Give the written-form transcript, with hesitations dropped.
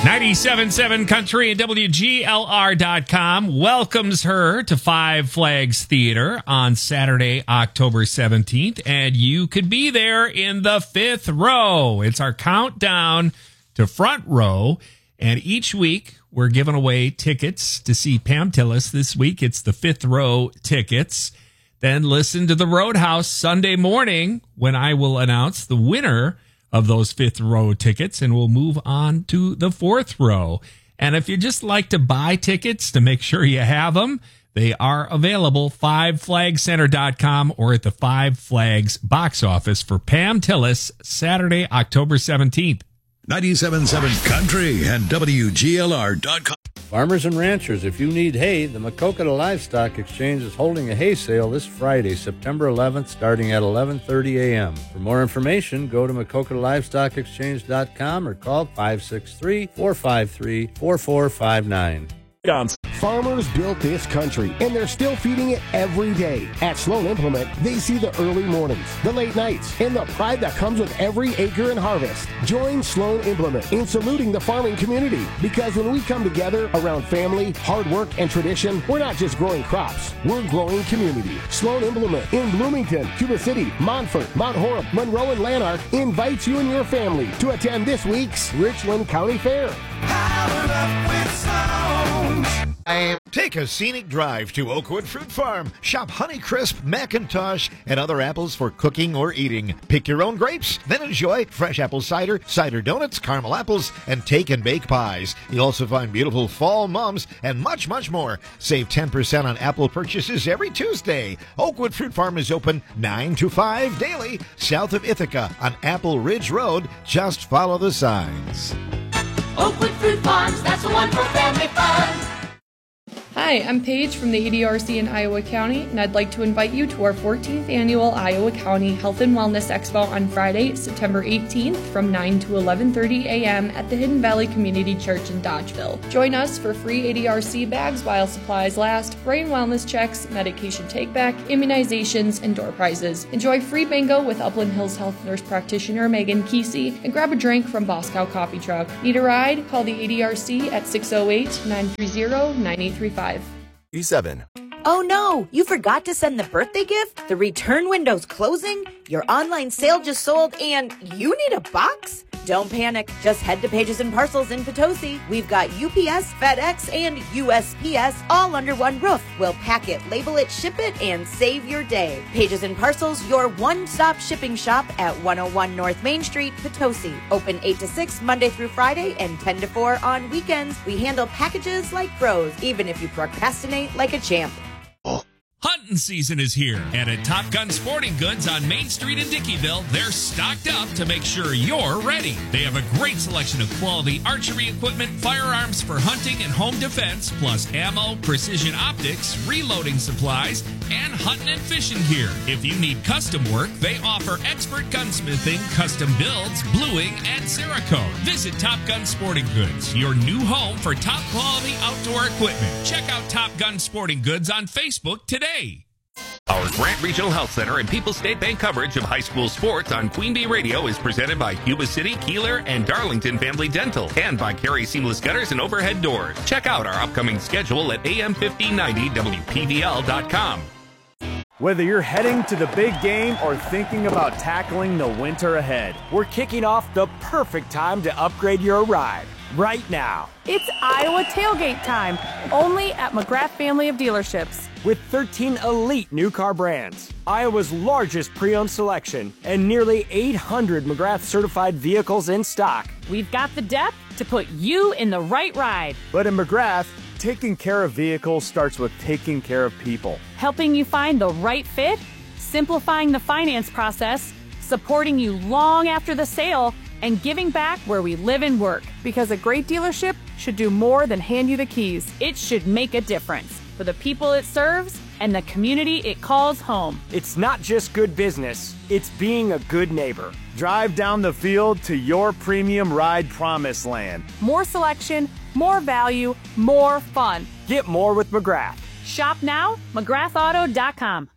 97.7 Country and WGLR.com welcomes her to Five Flags Theater on Saturday, October 17th, and you could be there in the fifth row. It's our countdown to front row, and each week we're giving away tickets to see Pam Tillis. This week it's the fifth row tickets. Then listen to the Roadhouse Sunday morning when I will announce the winner of those fifth row tickets, and we'll move on to the fourth row. And if you just like to buy tickets to make sure you have them, they are available fiveflagcenter.com or at the Five Flags box office for Pam Tillis, Saturday, October 17th. 97.7 Country and WGLR.com. Farmers and ranchers, if you need hay, the Maquoketa Livestock Exchange is holding a hay sale this Friday, September 11th, starting at 11:30 a.m. For more information, go to MaquoketaLivestockExchange.com or call 563-453-4459. Farmers built this country, and they're still feeding it every day. At Sloan Implement, they see the early mornings, the late nights, and the pride that comes with every acre and harvest. Join Sloan Implement in saluting the farming community, because when we come together around family, hard work, and tradition, we're not just growing crops, we're growing community. Sloan Implement in Bloomington, Cuba City, Montfort, Mount Horeb, Monroe, and Lanark invites you and your family to attend this week's Richland County Fair. Powered up with Sloan. Take a scenic drive to Oakwood Fruit Farm. Shop Honeycrisp, McIntosh, and other apples for cooking or eating. Pick your own grapes, then enjoy fresh apple cider, cider donuts, caramel apples, and take and bake pies. You'll also find beautiful fall mums and much, much more. Save 10% on apple purchases every Tuesday. Oakwood Fruit Farm is open 9 to 5 daily, south of Ithaca on Apple Ridge Road. Just follow the signs. Oakwood Fruit Farms, that's the one for family fun. Hi, I'm Paige from the EDRC in Iowa County, and I'd like to invite you to our 14th annual Iowa County Health and Wellness Expo on Friday, September 18th from 9 to 11:30 a.m. at the Hidden Valley Community Church in Dodgeville. Join us for free ADRC bags while supplies last, brain wellness checks, medication take-back, immunizations, and door prizes. Enjoy free bingo with Upland Hills Health Nurse Practitioner Megan Kesey, and grab a drink from Boscow Coffee Truck. Need a ride? Call the ADRC at 608-930-9835. E7. Oh no, you forgot to send the birthday gift? The return window's closing? Your online sale just sold and you need a box? Don't panic. Just head to Pages and Parcels in Potosi. We've got UPS, FedEx, and USPS all under one roof. We'll pack it, label it, ship it, and save your day. Pages and Parcels, your one-stop shipping shop at 101 North Main Street, Potosi. Open 8 to 6 Monday through Friday and 10 to 4 on weekends. We handle packages like pros, even if you procrastinate like a champ. Hunting season is here, and at Top Gun Sporting Goods on Main Street in Dickeyville, they're stocked up to make sure you're ready. They have a great selection of quality archery equipment, firearms for hunting and home defense, plus ammo, precision optics, reloading supplies, and hunting and fishing gear. If you need custom work, they offer expert gunsmithing, custom builds, bluing, and Cerakote. Visit Top Gun Sporting Goods, your new home for top quality outdoor equipment. Check out Top Gun Sporting Goods on Facebook today. Our Grant Regional Health Center and People's State Bank coverage of high school sports on Queen Bee Radio is presented by Yuba City, Keeler, and Darlington Family Dental, and by Carey Seamless Gutters and Overhead Doors. Check out our upcoming schedule at am1590wpvl.com. Whether you're heading to the big game or thinking about tackling the winter ahead, we're kicking off the perfect time to upgrade your ride right now. It's Iowa tailgate time, only at McGrath Family of Dealerships. With 13 elite new car brands, Iowa's largest pre-owned selection, and nearly 800 McGrath certified vehicles in stock. We've got the depth to put you in the right ride. But in McGrath, taking care of vehicles starts with taking care of people. Helping you find the right fit, simplifying the finance process, supporting you long after the sale, and giving back where we live and work. Because a great dealership should do more than hand you the keys. It should make a difference for the people it serves and the community it calls home. It's not just good business, it's being a good neighbor. Drive down the field to your premium ride promised land. More selection, more value, more fun. Get more with McGrath. Shop now, McGrathauto.com.